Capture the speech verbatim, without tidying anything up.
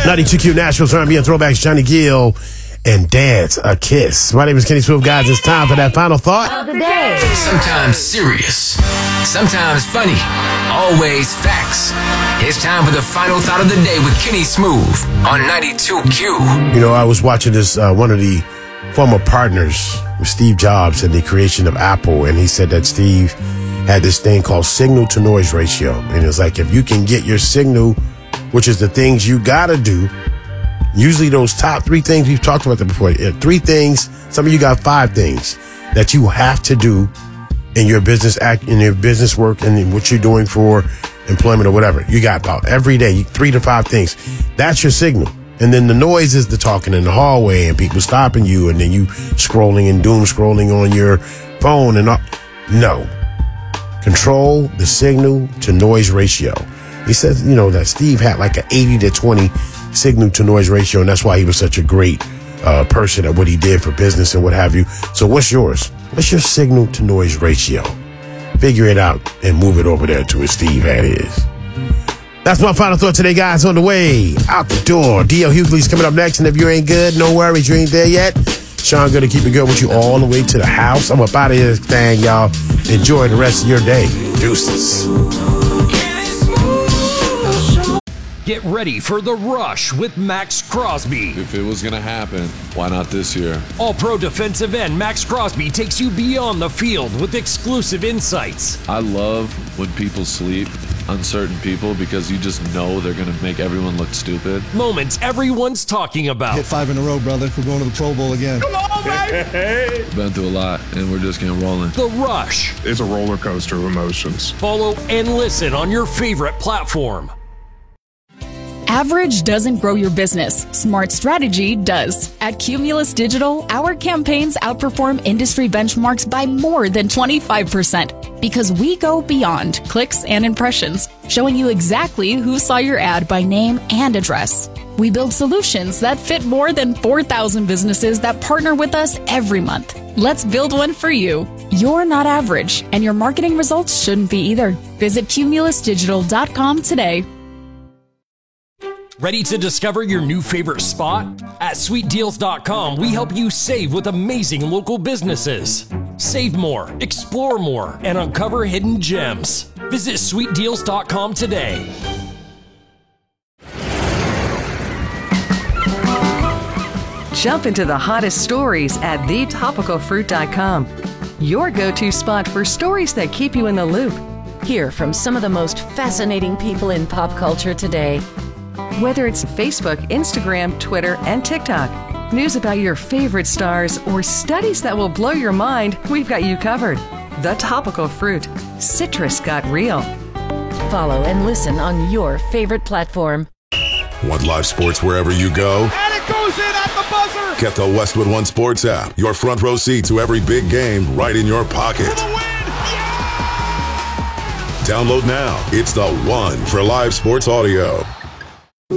ninety-two Q Nashville's R and B and Throwbacks, Johnny Gill and Dad's A Kiss. My name is Kenny Swift, guys. It's time for that final thought of the day. Sometimes serious, sometimes funny, always facts. It's time for the final thought of the day with Kenny Smooth on ninety-two Q. You know, I was watching this, uh, one of the former partners with Steve Jobs in the creation of Apple, and he said that Steve had this thing called signal to noise ratio. And it was like, if you can get your signal, which is the things you gotta do, usually those top three things, we've talked about that before, three things, some of you got five things that you have to do in your business act, in your business work, and in what you're doing for employment or whatever. You got about every day, three to five things. That's your signal. And then the noise is the talking in the hallway and people stopping you, and then you scrolling and doom scrolling on your phone and all. No. Control the signal to noise ratio. He says, you know, that Steve had like an eighty to twenty signal to noise ratio, and that's why he was such a great uh, person at what he did for business and what have you. So what's yours? What's your signal to noise ratio? Figure it out and move it over there to where Steve had his. That's my final thought today, guys. On the way out the door, D L Hughley's coming up next, and if you ain't good, no worries, you ain't there yet. Sean gonna keep it good with you all the way to the house. I'm up out of here, thing, y'all. Enjoy the rest of your day. Deuces. Get ready for The Rush with Max Crosby. If it was going to happen, why not this year? All-pro defensive end Max Crosby takes you beyond the field with exclusive insights. I love when people sleep, uncertain people, because you just know they're going to make everyone look stupid. Moments everyone's talking about. Hit five in a row, brother. We're going to the Pro Bowl again. Come on, baby! Been through a lot, and we're just getting rolling. The Rush. It's a roller coaster of emotions. Follow and listen on your favorite platform. Average doesn't grow your business. Smart strategy does. At Cumulus Digital, our campaigns outperform industry benchmarks by more than twenty-five percent because we go beyond clicks and impressions, showing you exactly who saw your ad by name and address. We build solutions that fit more than four thousand businesses that partner with us every month. Let's build one for you. You're not average, and your marketing results shouldn't be either. Visit cumulus digital dot com today. Ready to discover your new favorite spot? At sweet deals dot com, we help you save with amazing local businesses. Save more, explore more, and uncover hidden gems. Visit sweet deals dot com today. Jump into the hottest stories at the topical fruit dot com. Your go-to spot for stories that keep you in the loop. Hear from some of the most fascinating people in pop culture today. Whether it's Facebook, Instagram, Twitter, and TikTok, news about your favorite stars, or studies that will blow your mind, we've got you covered. The Topical Fruit. Citrus got real. Follow and listen on your favorite platform. Want live sports wherever you go? And it goes in at the buzzer! Get the Westwood One Sports app. Your front row seat to every big game right in your pocket. For the win! Yeah! Download now. It's the one for live sports audio.